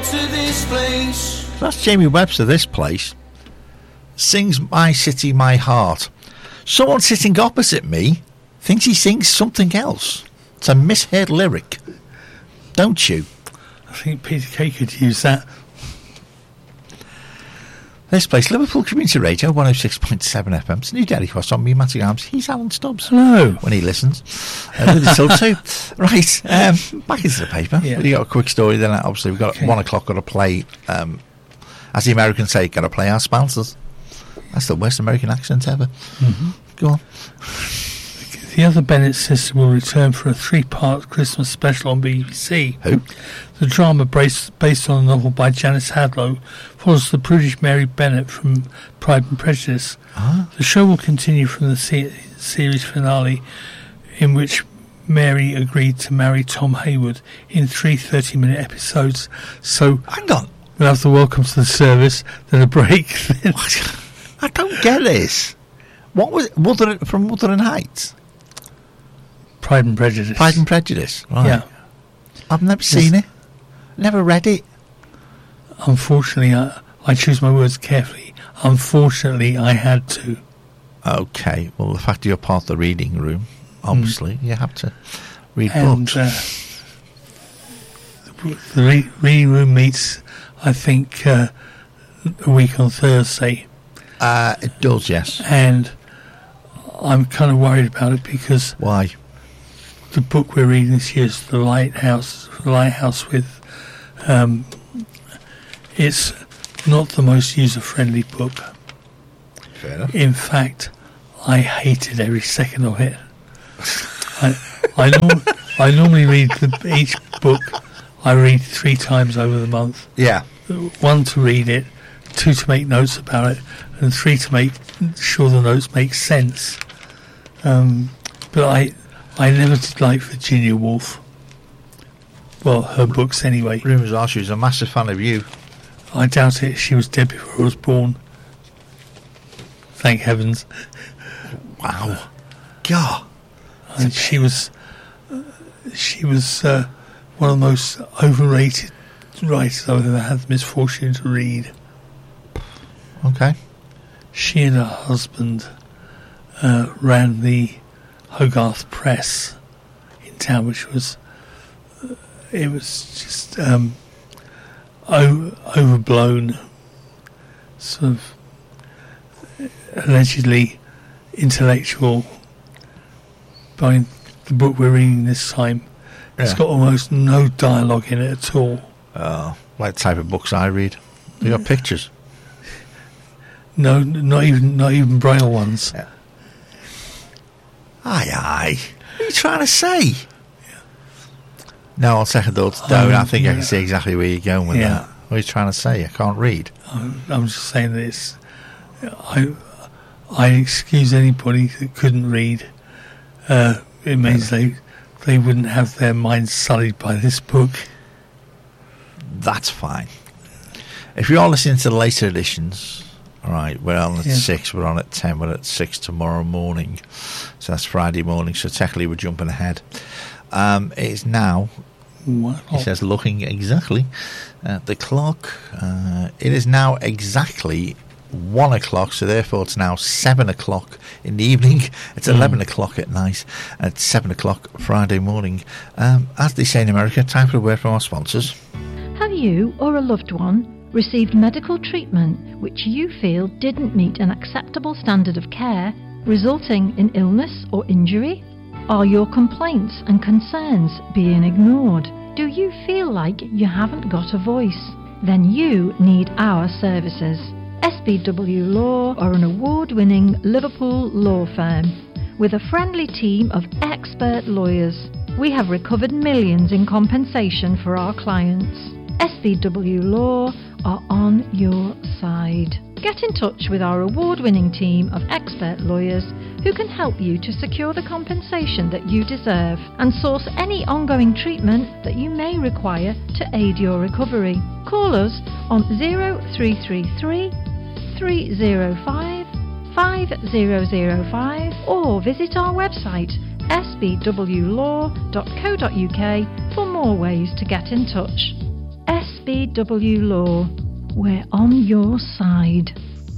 to this place. That's Jamie Webster, This Place. Sings My City, My Heart. Someone sitting opposite me thinks he sings something else. It's a misheard lyric. Don't you? I think Peter Kay could use that. This Place, Liverpool Community Radio, 106.7 FM. It's New Delhi Cross on Pneumatic Arms. He's Alan Stubbs. Hello. When he listens. With his till too. Right, back into the paper. Yeah. We got a quick story then. Obviously, we've got 1 o'clock, got to play, as the Americans say, got to play our sponsors. That's the worst American accent ever. Mm-hmm. Go on. The Other Bennett Sisters will return for a 3-part Christmas special on BBC. Who? The drama, based on a novel by Janice Hadlow, follows the prudish Mary Bennet from Pride and Prejudice. Ah. The show will continue from the series finale, in which Mary agreed to marry Tom Hayward in 3 30-minute episodes. So, Hang on. we'll have the welcome to the service, then a break. Then I don't get this. What was it? From Wuthering Heights? Pride and Prejudice. Pride and Prejudice. Right. Yeah. I've never seen it. Never read it. Unfortunately, I choose my words carefully. Unfortunately, I had to. Okay. Well, the fact that you're part of the reading room, obviously, you have to read And books. the reading room meets, I think, a week on Thursday. It does, yes. And I'm kind of worried about it because Why? the book we're reading this year is The Lighthouse with... it's not the most user-friendly book. Fair enough. In fact, I hated every second of it. I normally read each book. I read 3 times over the month. Yeah. 1 to read it, 2 to make notes about it, and 3 to make sure the notes make sense. But I never did like Virginia Woolf. Well, her books anyway. Rumours are she was a massive fan of you. I doubt it. She was dead before I was born. Thank heavens. Wow. God. And she was one of the most overrated writers I've ever had the misfortune to read. Okay. She and her husband ran the Hogarth Press in town, which was it was just overblown, sort of allegedly intellectual. By the book we're reading this time, it's got almost no dialogue in it at all. Like the type of books I read. They got pictures. No, not even Braille ones. Yeah. Aye. What are you trying to say? No, on second thoughts, no, I think I can see exactly where you're going with that. What are you trying to say? I can't read. I'm just saying this. I excuse anybody that couldn't read. It means they wouldn't have their minds sullied by this book. That's fine. If you are listening to the later editions, all right, we're on at 6, we're on at 10, we're at 6 tomorrow morning. So that's Friday morning, so technically we're jumping ahead. It is now, he says, looking exactly at the clock. It is now exactly 1 o'clock, so therefore it's now 7 o'clock in the evening. It's 11 o'clock at night. It's 7 o'clock Friday morning. As they say in America, time for a word from our sponsors. Have you or a loved one received medical treatment which you feel didn't meet an acceptable standard of care, resulting in illness or injury? Are your complaints and concerns being ignored? Do you feel like you haven't got a voice? Then you need our services. SBW Law are an award-winning Liverpool law firm with a friendly team of expert lawyers. We have recovered millions in compensation for our clients. SBW Law are on your side. Get in touch with our award-winning team of expert lawyers who can help you to secure the compensation that you deserve and source any ongoing treatment that you may require to aid your recovery. Call us on 0333 305 5005 or visit our website sbwlaw.co.uk for more ways to get in touch. SBW Law. We're on your side.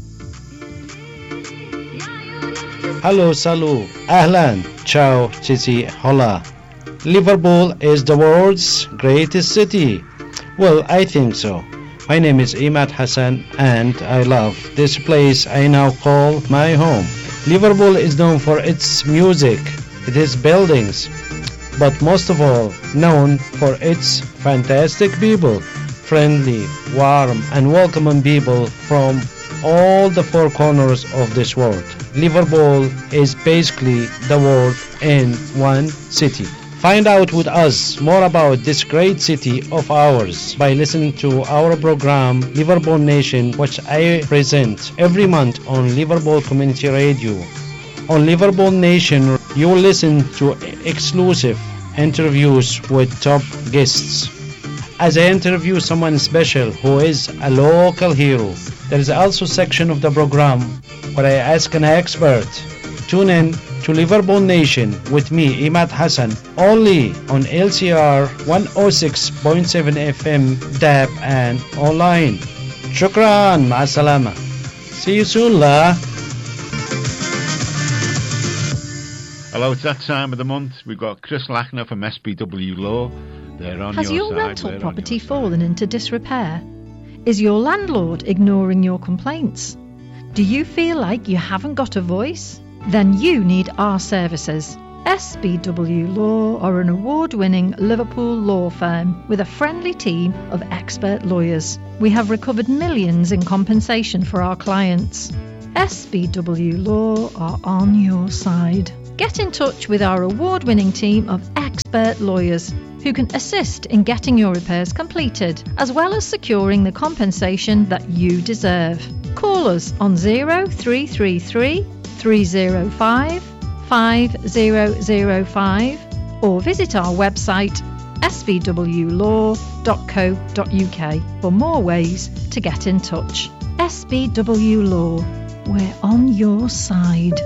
Hello, salut, ahlan, ciao, chichi, hola. Liverpool is the world's greatest city. Well, I think so. My name is Imad Hassan and I love this place I now call my home. Liverpool is known for its music, its buildings, but most of all known for its fantastic people, friendly, warm and welcoming people from all the four corners of this world. Liverpool is basically the world in one city. Find out with us more about this great city of ours by listening to our program Liverpool Nation, which I present every month on Liverpool Community Radio. On Liverpool Nation, you will listen to exclusive interviews with top guests. As I interview someone special who is a local hero, there is also a section of the program where I ask an expert. Tune in to Liverpool Nation with me, Imad Hassan, only on LCR 106.7 FM, DAB and online. Shukran, ma'asalama. See you soon, la. Hello, it's that time of the month. We've got Chris Lackner from SBW Law. They're on Has your side. rental property fallen into disrepair? Is your landlord ignoring your complaints? Do you feel like you haven't got a voice? Then you need our services. SBW Law are an award-winning Liverpool law firm with a friendly team of expert lawyers. We have recovered millions in compensation for our clients. SBW Law are on your side. Get in touch with our award-winning team of expert lawyers who can assist in getting your repairs completed, as well as securing the compensation that you deserve. Call us on 0333 305 5005 or visit our website sbwlaw.co.uk for more ways to get in touch. SBW Law, we're on your side.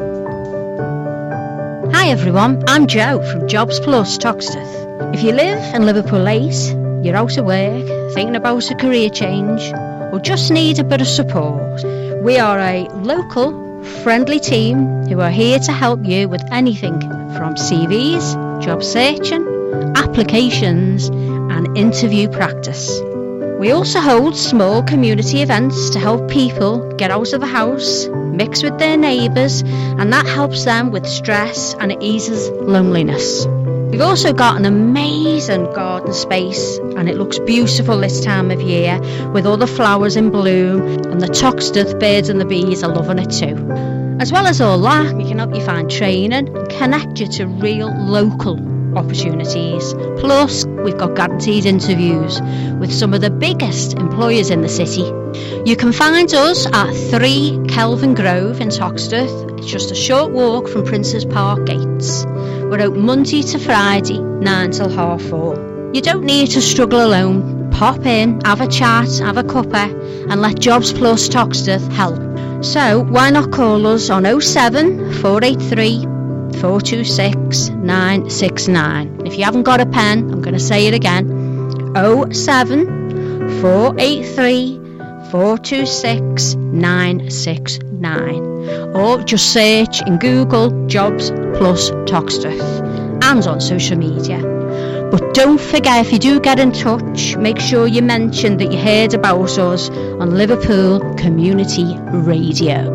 Hi everyone, I'm Jo from Jobs Plus Toxteth. If you live in Liverpool 8, you're out of work, thinking about a career change, or just need a bit of support, we are a local, friendly team who are here to help you with anything from CVs, job searching, applications and interview practice. We also hold small community events to help people get out of the house, mix with their neighbours, and that helps them with stress and it eases loneliness. We've also got an amazing garden space and it looks beautiful this time of year with all the flowers in bloom, and the Toxteth birds and the bees are loving it too. As well as all that, we can help you find training and connect you to real local opportunities. Plus, we've got guaranteed interviews with some of the biggest employers in the city. You can find us at 3 Kelvin Grove in Toxteth. It's just a short walk from Princes Park gates. We're open Monday to Friday, 9 till 4:30. You don't need to struggle alone. Pop in, have a chat, have a cuppa, and let Jobs Plus Toxteth help. So why not call us on 07 483 426 969. If you haven't got a pen, I'm going to say it again. 07 483 426 969. Or just search in Google Jobs Plus Toxteth and on social media. But don't forget, if you do get in touch, make sure you mention that you heard about us on Liverpool Community Radio.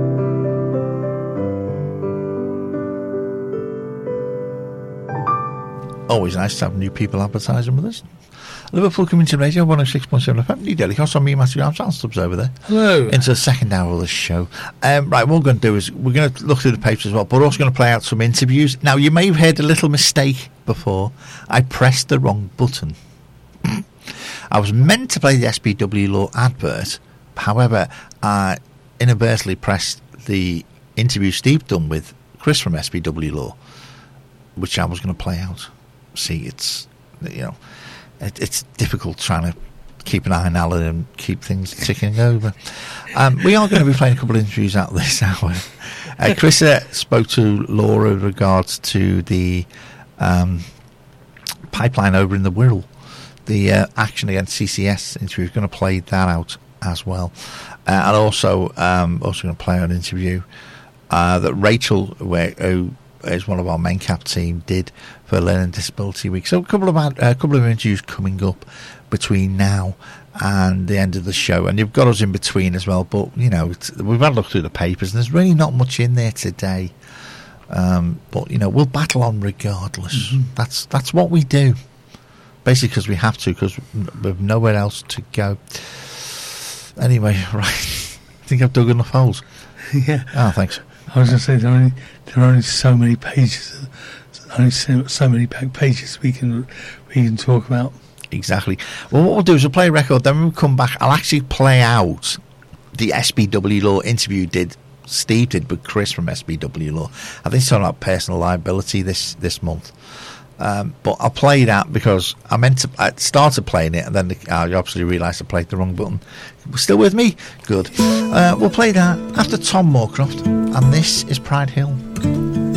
Always nice to have new people advertising with us. Liverpool Community Radio 106.7 FM, New Delhi. I'm me, Matthew Armstrong, Stubbs over there. Hello. Into the second hour of the show. Right, what we're going to do is we're going to look through the papers as well, but we're also going to play out some interviews. Now, you may have heard a little mistake before. I pressed the wrong button. I was meant to play the SBW Law advert. However, I inadvertently pressed the interview Steve done with Chris from SBW Law, which I was going to play out. See, it's, you know, it's difficult trying to keep an eye on Alan and keep things ticking over. We are going to be playing a couple of interviews out this hour. Chris spoke to Laura in regards to the pipeline over in the Wirral the action against CCS interview. We're going to play that out as well, and also going to play an interview that Rachel, who is one of our MenCap team, did for Learning Disability Week. So a couple of interviews coming up between now and the end of the show, and you've got us in between as well. But we've had a look through the papers, and there's really not much in there today. But we'll battle on regardless. Mm-hmm. That's what we do, basically, because we have to, because we've nowhere else to go. Anyway, right. I think I've dug enough holes. Yeah. Oh, thanks. I was going to say there are only so many pages, so many pages we can talk about. Exactly. Well, what we'll do is we'll play a record, then when we come back, I'll actually play out the SBW Law interview Steve did with Chris from SBW Law. I think it's talking about personal liability this month. But I'll play that because I started playing it, and then I obviously realised I played the wrong button. Still with me? Good. We'll play that after Tom Moorcroft, and this is Pride Hill.